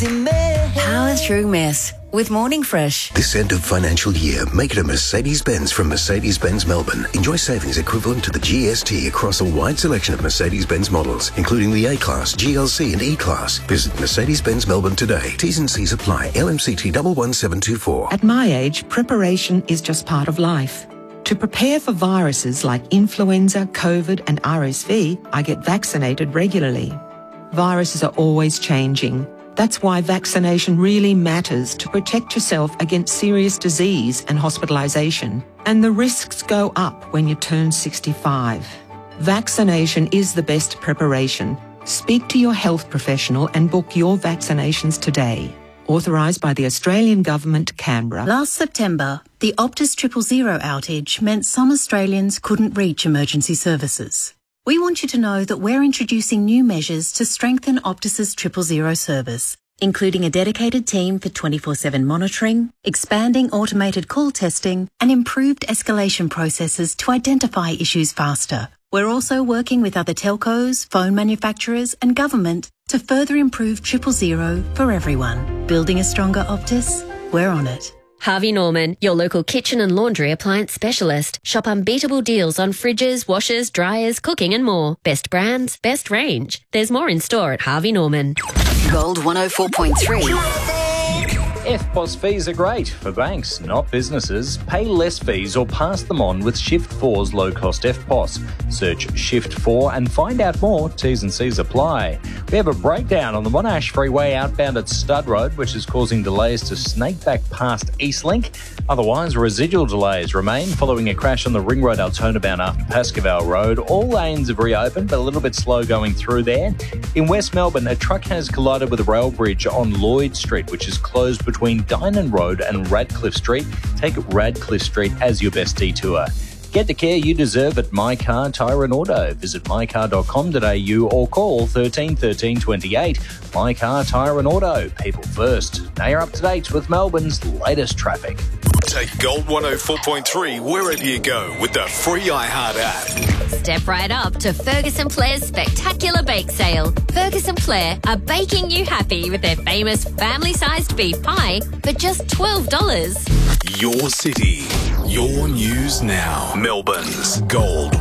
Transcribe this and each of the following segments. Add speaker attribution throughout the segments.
Speaker 1: easy mess.
Speaker 2: Power through mess with Morning Fresh.
Speaker 3: This end of financial year, make it a Mercedes-Benz from Mercedes-Benz Melbourne. Enjoy savings equivalent to the GST across a wide selection of Mercedes-Benz models, including the A-Class, GLC and E-Class. Visit Mercedes-Benz Melbourne today. T's and C's apply. LMCT 11724.
Speaker 4: At my age, preparation is just part of life. To prepare for viruses like influenza, COVID and RSV, I get vaccinated regularly. Viruses are always changing. That's why vaccination really matters to protect yourself against serious disease and hospitalisation. And the risks go up when you turn 65. Vaccination is the best preparation. Speak to your health professional and book your vaccinations today. Authorised by the Australian Government, Canberra.
Speaker 5: Last September, the Optus 000 outage meant some Australians couldn't reach emergency services. We want you to know that we're introducing new measures to strengthen Optus's 000 service, including a dedicated team for 24/7 monitoring, expanding automated call testing, and improved escalation processes to identify issues faster. We're also working with other telcos, phone manufacturers, and government to further improve 000 for everyone. Building a stronger Optus? We're on it.
Speaker 6: Harvey Norman, your local kitchen and laundry appliance specialist. Shop unbeatable deals on fridges, washers, dryers, cooking and more. Best brands, best range. There's more in store at Harvey Norman.
Speaker 2: Gold 104.3.
Speaker 7: EFTPOS fees are great for banks, not businesses. Pay less fees or pass them on with Shift4's low-cost EFTPOS. Search Shift4 and find out more. T's and C's apply. We have a breakdown on the Monash Freeway outbound at Stud Road, which is causing delays to Snakeback past Eastlink. Otherwise, residual delays remain following a crash on the Ring Road Altona bound after Pascoe Road. All lanes have reopened, but a little bit slow going through there. In West Melbourne, a truck has collided with a rail bridge on Lloyd Street, which is closed between Dynon Road and Radcliffe Street. Take Radcliffe Street as your best detour. Get the care you deserve at My Car Tyre and Auto. Visit mycar.com.au or call 13 13 28. My Car Tyre and Auto. People first. Now you're up to date with Melbourne's latest traffic.
Speaker 8: Take Gold 104.3 wherever you go with the free iHeart app.
Speaker 6: Step right up to Ferguson Blair's spectacular bake sale. Ferguson Blair are baking you happy with their famous family-sized beef pie for just $12.
Speaker 8: Your city, your news now. Melbourne's Gold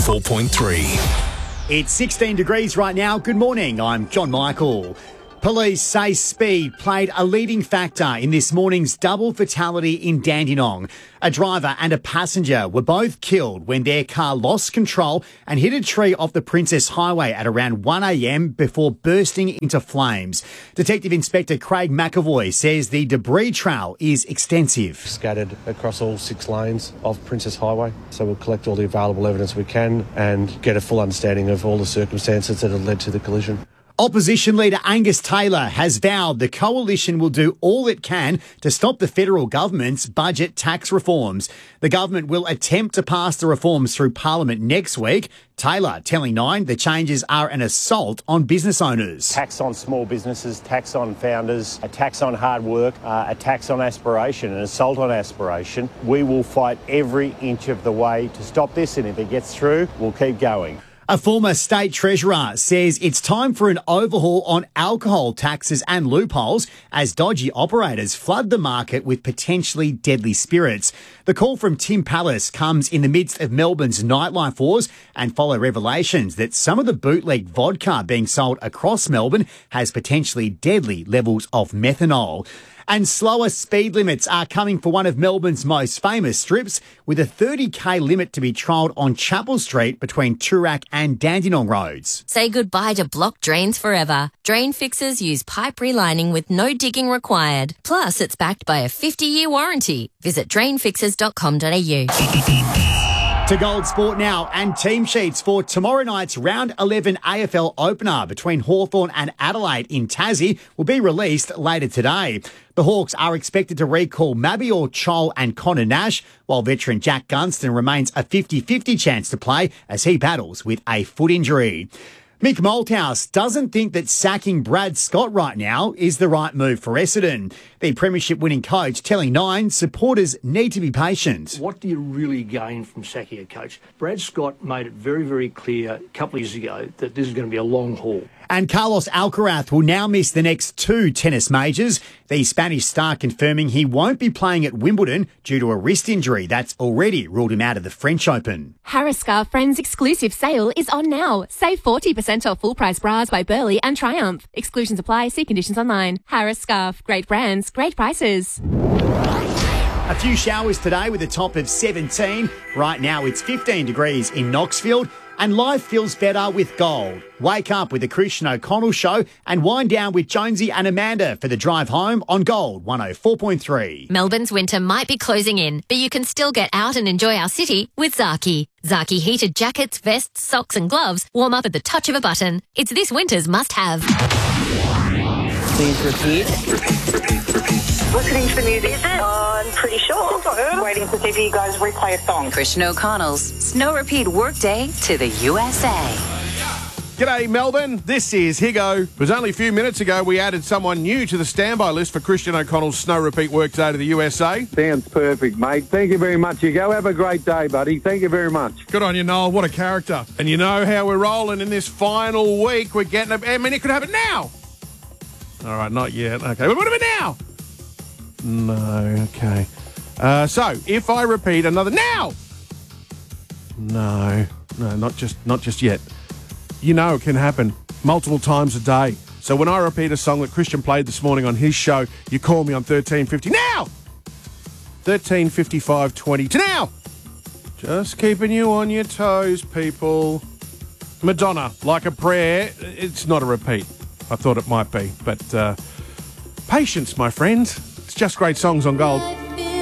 Speaker 8: 104.3.
Speaker 9: It's 16 degrees right now. Good morning. I'm John Michael. Police say speed played a leading factor in this morning's double fatality in Dandenong. A driver and a passenger were both killed when their car lost control and hit a tree off the Princess Highway at around 1 a.m. before bursting into flames. Detective Inspector Craig McAvoy says the debris trail is extensive.
Speaker 10: Scattered across all 6 lanes of Princess Highway. So we'll collect all the available evidence we can and get a full understanding of all the circumstances that have led to the collision.
Speaker 9: Opposition leader Angus Taylor has vowed the coalition will do all it can to stop the federal government's budget tax reforms. The government will attempt to pass the reforms through Parliament next week. Taylor telling Nine the changes are an assault on business owners.
Speaker 11: Tax on small businesses, tax on founders, a tax on hard work, a tax on aspiration, an assault on aspiration. We will fight every inch of the way to stop this, and if it gets through, we'll keep going.
Speaker 9: A former state treasurer says it's time for an overhaul on alcohol taxes and loopholes as dodgy operators flood the market with potentially deadly spirits. The call from Tim Pallas comes in the midst of Melbourne's nightlife wars and follow revelations that some of the bootleg vodka being sold across Melbourne has potentially deadly levels of methanol. And slower speed limits are coming for one of Melbourne's most famous strips, with a 30k limit to be trialled on Chapel Street between Toorak and Dandenong roads.
Speaker 6: Say goodbye to blocked drains forever. Drain fixers use pipe relining with no digging required. Plus, it's backed by a 50-year warranty. Visit drainfixers.com.au.
Speaker 9: To Gold Sport now, and team sheets for tomorrow night's Round 11 AFL opener between Hawthorn and Adelaide in Tassie will be released later today. The Hawks are expected to recall Mabior Chol and Connor Nash, while veteran Jack Gunston remains a 50-50 chance to play as he battles with a foot injury. Mick Malthouse doesn't think that sacking Brad Scott right now is the right move for Essendon. The premiership-winning coach telling Nine supporters need to be patient.
Speaker 12: What do you really gain from sacking a coach? Brad Scott made it very, very clear a couple of years ago that this is going to be a long haul.
Speaker 9: And Carlos Alcaraz will now miss the next 2 tennis majors. The Spanish star confirming he won't be playing at Wimbledon due to a wrist injury that's already ruled him out of the French Open.
Speaker 1: Harris Scarf Friends exclusive sale is on now. Save 40% off full price bras by Burley and Triumph. Exclusions apply. See conditions online. Harris Scarf. Great brands, great prices.
Speaker 9: A few showers today with a top of 17. Right now it's 15 degrees in Knoxfield. And life feels better with Gold. Wake up with the Christian O'Connell Show and wind down with Jonesy and Amanda for the drive home on Gold 104.3.
Speaker 6: Melbourne's winter might be closing in, but you can still get out and enjoy our city with Zaki. Zaki heated jackets, vests, socks and gloves warm up at the touch of a button. It's this winter's must-have.
Speaker 13: Please repeat.
Speaker 14: Listening to the music. Is it? I'm pretty sure. Waiting to see if you guys replay a song.
Speaker 2: Christian O'Connell's Snow Repeat Workday to the USA.
Speaker 15: G'day, Melbourne. This is Higo. It was only a few minutes ago we added someone new to the standby list for Christian O'Connell's Snow Repeat Workday to the USA.
Speaker 16: Sounds perfect, mate. Thank you very much, Higo. Have a great day, buddy. Thank you very much.
Speaker 15: Good on you, Noel. What a character. And you know how we're rolling in this final week. We're getting it. I mean, it could happen now. All right, not yet. Okay, but what about now? No, okay. So, if I repeat another now. No, not just yet. You know it can happen multiple times a day. So when I repeat a song that Christian played this morning on his show, you call me on 1350 now. 135520 to now. Just keeping you on your toes, people. Madonna, Like a Prayer. It's not a repeat. I thought it might be, but patience, my friend. It's just great songs on Gold.